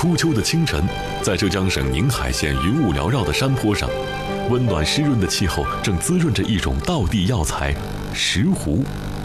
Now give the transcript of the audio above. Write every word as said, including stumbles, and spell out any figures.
初秋的清晨，在浙江省宁海县云雾缭绕的山坡上，温暖湿润的气候正滋润着一种道地药材——石斛。